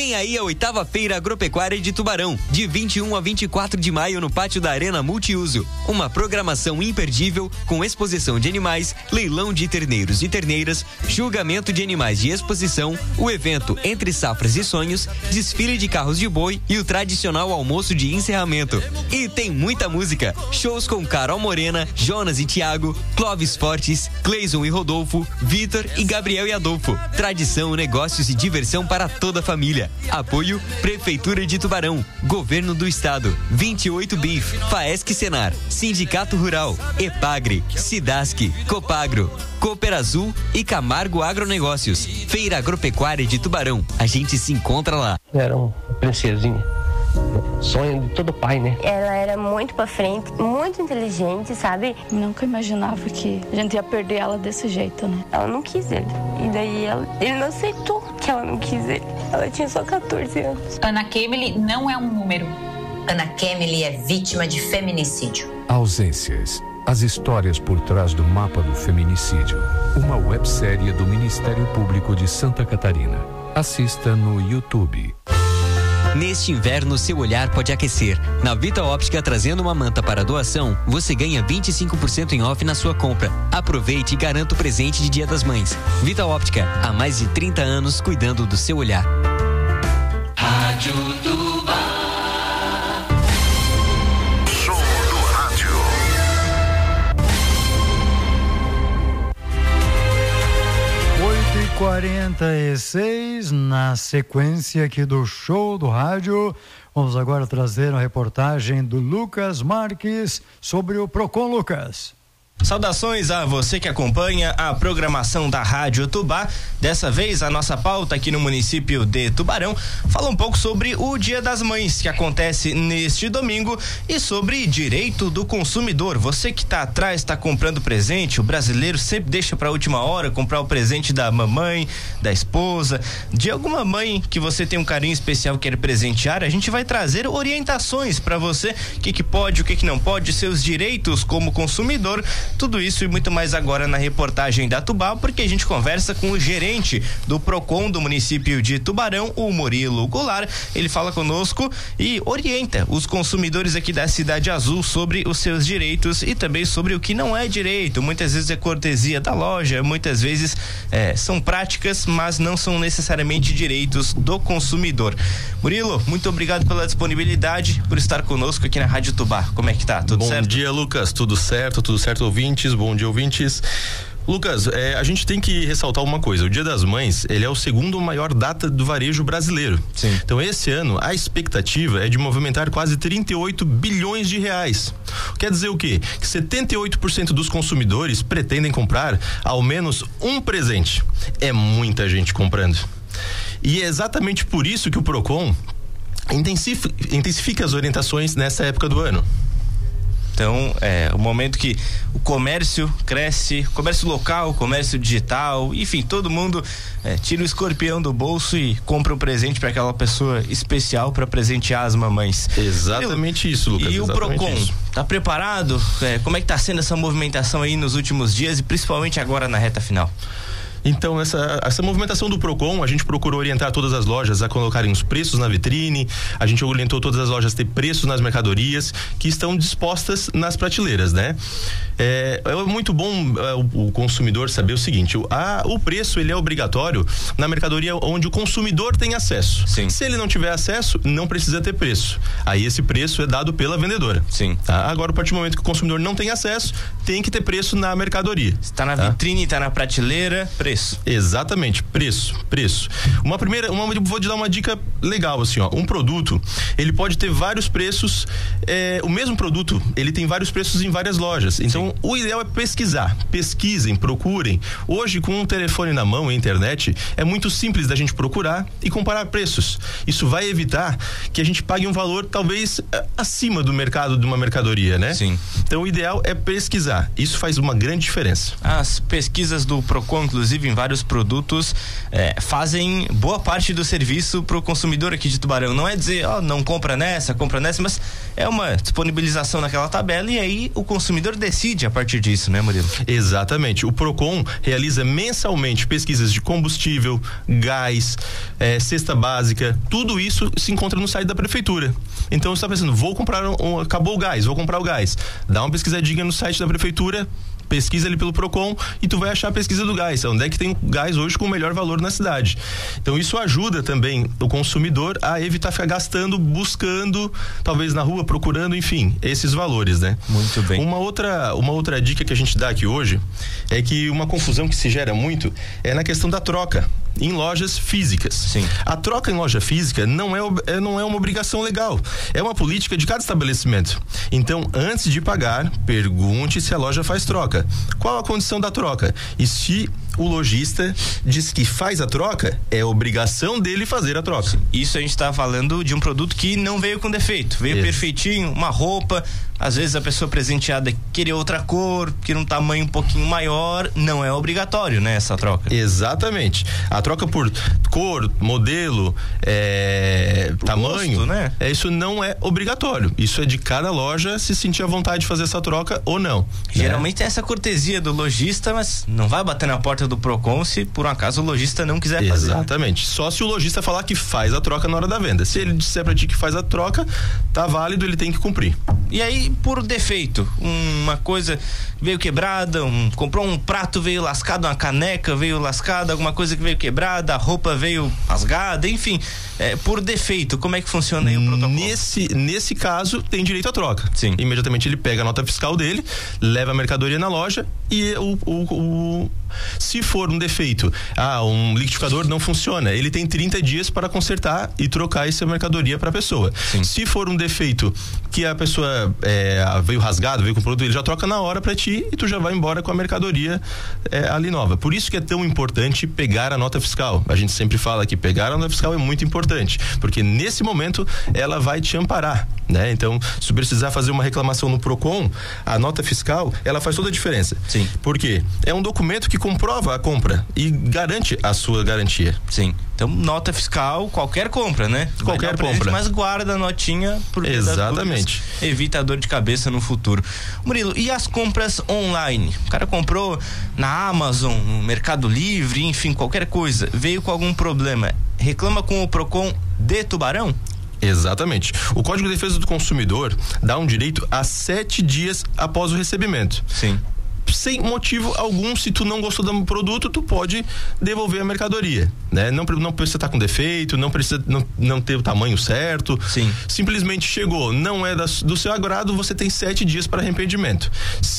Vem aí a 8ª Feira Agropecuária de Tubarão, de 21 a 24 de maio no pátio da Arena Multiuso. Uma programação imperdível com exposição de animais, leilão de terneiros e terneiras, julgamento de animais de exposição, o evento Entre Safras e Sonhos, desfile de carros de boi e o tradicional almoço de encerramento. E tem muita música, shows com Carol Morena, Jonas e Thiago, Clóvis Fortes, Cleison e Rodolfo, Vitor e Gabriel e Adolfo. Tradição, negócios e diversão para toda a família. Apoio Prefeitura de Tubarão, Governo do Estado, 28 BIF, Faesc Senar, Sindicato Rural, Epagre, Cidasc, Copagro, Cooper Azul e Camargo Agronegócios. Feira Agropecuária de Tubarão. A gente se encontra lá. Era uma princesinha. Sonho de todo pai, né? Ela era muito pra frente, muito inteligente, sabe? Nunca imaginava que a gente ia perder ela desse jeito, né? Ela não quis ele. E daí ele não aceitou que ela não quis ele. Ela tinha só 14 anos. Ana Kemily não é um número. Ana Kemily é vítima de feminicídio. Ausências. As histórias por trás do mapa do feminicídio. Uma websérie do Ministério Público de Santa Catarina. Assista no YouTube. Neste inverno, seu olhar pode aquecer. Na Vita Óptica, trazendo uma manta para doação, você ganha 25% em off na sua compra. Aproveite e garanta o presente de Dia das Mães. Vita Óptica, há mais de 30 anos cuidando do seu olhar. Rádio Tubá. Show do rádio. Oito e 46, na sequência aqui do Show do Rádio, vamos agora trazer a reportagem do Lucas Marques sobre o Procon. Lucas. Saudações a você que acompanha a programação da Rádio Tubá. Dessa vez a nossa pauta aqui no município de Tubarão fala um pouco sobre o Dia das Mães, que acontece neste domingo, e sobre direito do consumidor. Você que está atrás, está comprando presente, o brasileiro sempre deixa para a última hora comprar o presente da mamãe, da esposa, de alguma mãe que você tem um carinho especial, quer presentear. A gente vai trazer orientações para você, o que pode, o que não pode, seus direitos como consumidor. Tudo isso e muito mais agora na reportagem da Tubá, porque a gente conversa com o gerente do Procon do município de Tubarão, o Murilo Goulart. Ele fala conosco e orienta os consumidores aqui da Cidade Azul sobre os seus direitos e também sobre o que não é direito. Muitas vezes é cortesia da loja, muitas vezes são práticas, mas não são necessariamente direitos do consumidor. Murilo, muito obrigado pela disponibilidade, por estar conosco aqui na Rádio Tubá. Como é que tá? Tudo certo? Bom dia, Lucas. Tudo certo, ouvintes. Bom dia, ouvintes. Lucas, a gente tem que ressaltar uma coisa: o Dia das Mães, ele é o segundo maior data do varejo brasileiro. Sim. Então esse ano a expectativa é de movimentar quase 38 bilhões de reais. Quer dizer o quê? Que 78% dos consumidores pretendem comprar ao menos um presente. É muita gente comprando. E é exatamente por isso que o Procon intensifica as orientações nessa época do ano. Então, o momento que o comércio cresce, comércio local, comércio digital, enfim, todo mundo tira o escorpião do bolso e compra um presente para aquela pessoa especial para presentear as mamães. Exatamente isso, Lucas. E o Procon, tá preparado? Como é que tá sendo essa movimentação aí nos últimos dias e principalmente agora na reta final? Então, essa movimentação do Procon, a gente procurou orientar todas as lojas a colocarem os preços na vitrine, a gente orientou todas as lojas a ter preços nas mercadorias que estão dispostas nas prateleiras, né? É muito bom o consumidor saber o seguinte: o preço, ele é obrigatório na mercadoria onde o consumidor tem acesso. Sim. Se ele não tiver acesso, não precisa ter preço. Aí esse preço é dado pela vendedora. Sim. Tá? Agora, a partir do momento que o consumidor não tem acesso, tem que ter preço na mercadoria. Está na vitrine, está na prateleira, preço. Exatamente, preço. Vou te dar uma dica legal, assim, ó. Um produto, ele pode ter vários preços, o mesmo produto, ele tem vários preços em várias lojas. Então, o ideal é pesquisar. Pesquisem, procurem. Hoje, com um telefone na mão e internet, é muito simples da gente procurar e comparar preços. Isso vai evitar que a gente pague um valor talvez acima do mercado de uma mercadoria, né? Sim. Então, o ideal é pesquisar. Isso faz uma grande diferença. As pesquisas do Procon, inclusive, em vários produtos, fazem boa parte do serviço pro consumidor aqui de Tubarão. Não é dizer, não compra nessa, mas é uma disponibilização naquela tabela e aí o consumidor decide a partir disso, né, Murilo? Exatamente. O Procon realiza mensalmente pesquisas de combustível, gás, cesta básica, tudo isso se encontra no site da prefeitura. Então você está pensando, vou comprar acabou o gás, vou comprar o gás. Dá uma pesquisadinha no site da prefeitura, pesquisa ali pelo Procon e tu vai achar a pesquisa do gás, onde é que tem gás hoje com o melhor valor na cidade. Então isso ajuda também o consumidor a evitar ficar gastando, buscando, talvez na rua, procurando, enfim, esses valores, né? Muito bem. Uma outra dica que a gente dá aqui hoje é que uma confusão que se gera muito é na questão da troca em lojas físicas. Sim. A troca em loja física não é uma obrigação legal, é uma política de cada estabelecimento. Então, antes de pagar, pergunte se a loja faz troca. Qual a condição da troca? E se o lojista diz que faz a troca, é obrigação dele fazer a troca. Isso a gente está falando de um produto que não veio com defeito, veio perfeitinho, uma roupa, às vezes a pessoa presenteada queria outra cor, queria um tamanho um pouquinho maior, não é obrigatório, né, essa troca? Exatamente. A troca por cor, modelo, tamanho, gosto, né? Isso não é obrigatório. Isso é de cada loja se sentir à vontade de fazer essa troca ou não. Geralmente é essa cortesia do lojista, mas não vai bater na porta do Procon se por um acaso o lojista não quiser fazer. Exatamente. Só se o lojista falar que faz a troca na hora da venda. Se ele disser pra ti que faz a troca, tá válido, ele tem que cumprir. E aí, por defeito, uma coisa veio quebrada, comprou um prato, veio lascado, uma caneca veio lascada, alguma coisa que veio quebrada, a roupa veio rasgada, enfim, por defeito, como é que funciona aí o protocolo? Nesse caso, tem direito à troca. Sim. Imediatamente ele pega a nota fiscal dele, leva a mercadoria na loja e se for um defeito, um liquidificador não funciona, ele tem 30 dias para consertar e trocar essa mercadoria para a pessoa. Sim. Se for um defeito que a pessoa veio rasgado, veio com o produto, ele já troca na hora para ti e tu já vai embora com a mercadoria ali nova. Por isso que é tão importante pegar a nota fiscal. A gente sempre fala que pegar a nota fiscal é muito importante, porque nesse momento ela vai te amparar, né? Então, se tu precisar fazer uma reclamação no Procon, a nota fiscal, ela faz toda a diferença. Sim. Porque é um documento que comprova a compra e garante a sua garantia. Sim. Então, nota fiscal, qualquer compra, né? Qualquer compra. Mas guarda a notinha por exatamente. Evita a dor de cabeça no futuro. Murilo, e as compras online? O cara comprou na Amazon, no Mercado Livre, enfim, qualquer coisa, veio com algum problema, reclama com o Procon de Tubarão? Exatamente. O Código de Defesa do Consumidor dá um direito a 7 dias após o recebimento. Sim. Sem motivo algum, se tu não gostou do produto, tu pode devolver a mercadoria, né? Não precisa estar com defeito, não precisa não ter o tamanho certo. Sim. Simplesmente chegou, não é do seu agrado, você tem 7 dias para arrependimento.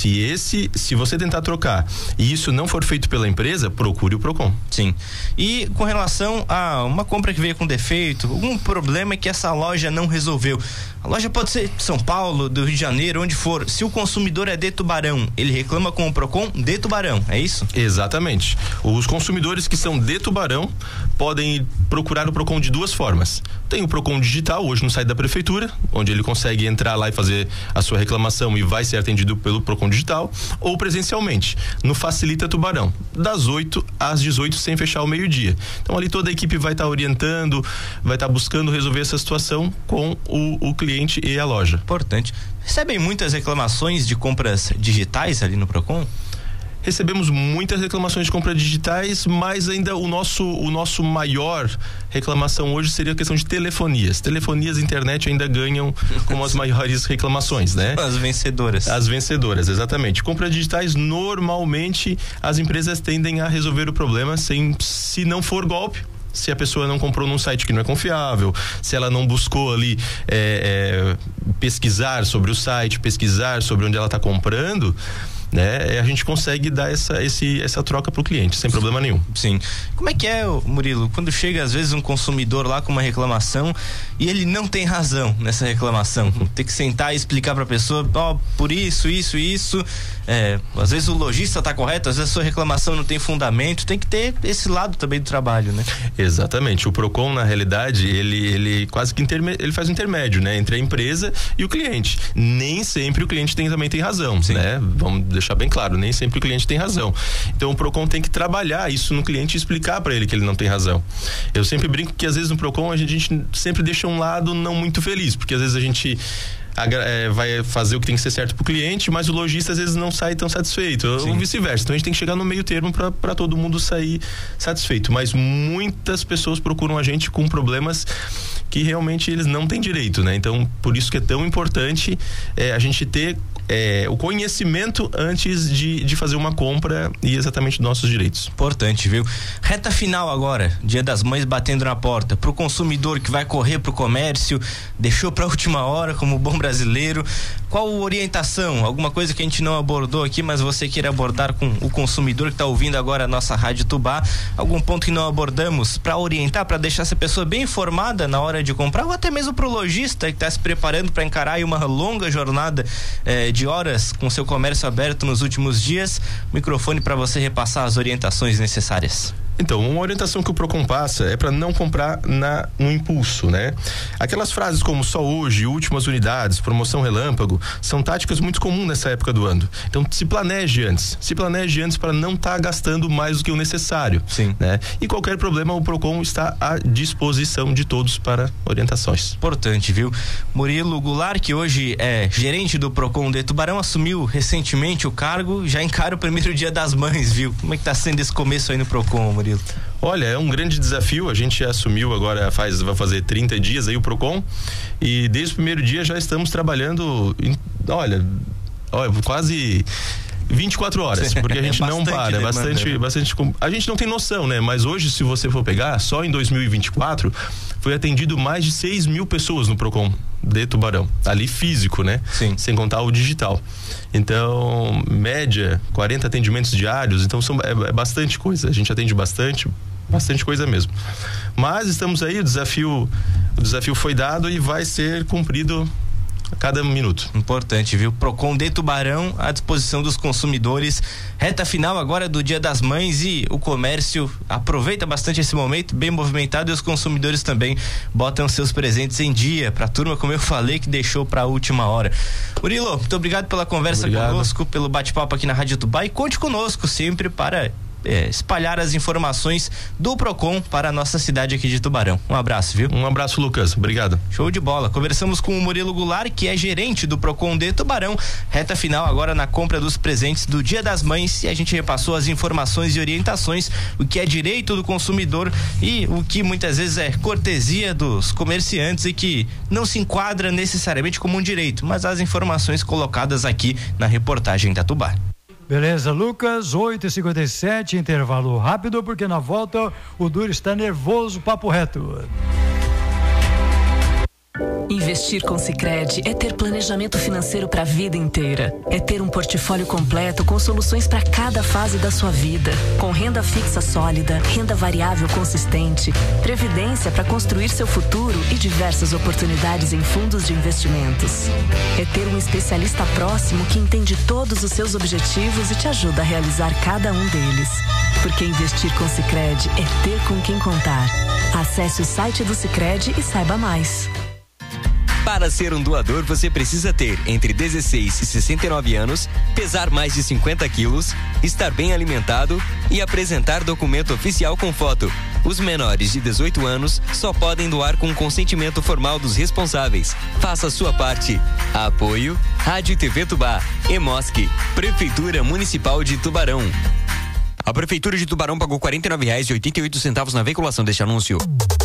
Se você tentar trocar e isso não for feito pela empresa, procure o Procon. Sim. E com relação a uma compra que veio com defeito, algum problema que essa loja não resolveu, a loja pode ser de São Paulo, do Rio de Janeiro, onde for, se o consumidor é de Tubarão, ele reclama com o Procon de Tubarão, é isso? Exatamente. Os consumidores que são de Tubarão podem procurar o Procon de duas formas. Tem o Procon digital hoje no site da prefeitura, onde ele consegue entrar lá e fazer a sua reclamação e vai ser atendido pelo Procon digital, ou presencialmente no Facilita Tubarão, das 8 às 18, sem fechar o meio-dia. Então ali toda a equipe vai estar orientando, vai estar buscando resolver essa situação com o cliente e a loja. Importante. Recebem muitas reclamações de compras digitais ali no Procon? Recebemos muitas reclamações de compras digitais, mas ainda o nosso maior reclamação hoje seria a questão de telefonias. Telefonias e internet ainda ganham como as maiores reclamações, né? As vencedoras. As vencedoras, exatamente. Compras digitais, normalmente as empresas tendem a resolver o problema se não for golpe. Se a pessoa não comprou num site que não é confiável, se ela não buscou ali pesquisar sobre o site, pesquisar sobre onde ela está comprando, né? A gente consegue dar essa troca pro cliente, sem problema nenhum. Sim. Como é que é, Murilo, quando chega às vezes um consumidor lá com uma reclamação e ele não tem razão nessa reclamação? Tem que sentar e explicar pra pessoa, por isso, às vezes o lojista tá correto, às vezes a sua reclamação não tem fundamento, tem que ter esse lado também do trabalho, né? Exatamente. O Procon, na realidade, ele quase que ele faz um intermédio, né? Entre a empresa e o cliente. Nem sempre o cliente também tem razão, sim, né? deixar bem claro, nem sempre o cliente tem razão. Então o Procon tem que trabalhar isso no cliente e explicar para ele que ele não tem razão. Eu sempre brinco que às vezes no Procon a gente sempre deixa um lado não muito feliz, porque às vezes a gente vai fazer o que tem que ser certo pro cliente, mas o lojista às vezes não sai tão satisfeito, ou vice-versa. Então a gente tem que chegar no meio termo para todo mundo sair satisfeito, mas muitas pessoas procuram a gente com problemas que realmente eles não têm direito, né? Então por isso que é tão importante a gente ter o conhecimento antes de fazer uma compra e exatamente dos nossos direitos. Importante, viu? Reta final agora, Dia das Mães batendo na porta, pro consumidor que vai correr pro comércio, deixou pra última hora como bom brasileiro, qual orientação? Alguma coisa que a gente não abordou aqui, mas você queira abordar com o consumidor que tá ouvindo agora a nossa Rádio Tubá, algum ponto que não abordamos para orientar, para deixar essa pessoa bem informada na hora de comprar, ou até mesmo pro lojista que tá se preparando para encarar aí uma longa jornada de horas com seu comércio aberto nos últimos dias. Microfone para você repassar as orientações necessárias. Então, uma orientação que o Procon passa é para não comprar no impulso, né? Aquelas frases como só hoje, últimas unidades, promoção relâmpago, são táticas muito comuns nessa época do ano. Então, se planeje antes para não estar gastando mais do que o necessário. Sim. Né? E qualquer problema, o Procon está à disposição de todos para orientações. Importante, viu? Murilo Goulart, que hoje é gerente do Procon de Tubarão, assumiu recentemente o cargo, já encara o primeiro Dia das Mães, viu? Como é que tá sendo esse começo aí no Procon, Murilo? Olha, é um grande desafio. A gente assumiu agora, vai fazer 30 dias aí o Procon, e desde o primeiro dia já estamos trabalhando quase 24 horas, porque a gente não para, bastante. A gente não tem noção, né? Mas hoje, se você for pegar, só em 2024 foi atendido mais de 6 mil pessoas no Procon de Tubarão, ali físico, né? Sim. Sem contar o digital. Então, média, 40 atendimentos diários, então é bastante coisa. A gente atende bastante coisa mesmo. Mas estamos aí, o desafio foi dado e vai ser cumprido a cada minuto. Importante, viu? Procon de Tubarão à disposição dos consumidores. Reta final agora do Dia das Mães, e o comércio aproveita bastante esse momento bem movimentado, e os consumidores também botam seus presentes em dia pra turma, como eu falei, que deixou pra última hora. Murilo, muito obrigado pela conversa conosco, pelo bate-papo aqui na Rádio Tubá, e conte conosco sempre para espalhar as informações do Procon para a nossa cidade aqui de Tubarão. Um abraço, viu? Um abraço, Lucas. Obrigado. Show de bola. Conversamos com o Murilo Goulart, que é gerente do Procon de Tubarão. Reta final agora na compra dos presentes do Dia das Mães, e a gente repassou as informações e orientações, o que é direito do consumidor e o que muitas vezes é cortesia dos comerciantes e que não se enquadra necessariamente como um direito, mas as informações colocadas aqui na reportagem da Tubá. Beleza, Lucas, 8h57, intervalo rápido, porque na volta o Duro está nervoso, papo reto. Investir com Sicredi é ter planejamento financeiro para a vida inteira. É ter um portfólio completo com soluções para cada fase da sua vida. Com renda fixa sólida, renda variável consistente, previdência para construir seu futuro e diversas oportunidades em fundos de investimentos. É ter um especialista próximo que entende todos os seus objetivos e te ajuda a realizar cada um deles. Porque investir com Sicredi é ter com quem contar. Acesse o site do Sicredi e saiba mais. Para ser um doador, você precisa ter entre 16 e 69 anos, pesar mais de 50 quilos, estar bem alimentado e apresentar documento oficial com foto. Os menores de 18 anos só podem doar com consentimento formal dos responsáveis. Faça a sua parte. Apoio Rádio e TV Tubá, EMOSC, Prefeitura Municipal de Tubarão. A Prefeitura de Tubarão pagou R$ 49,88 na veiculação deste anúncio.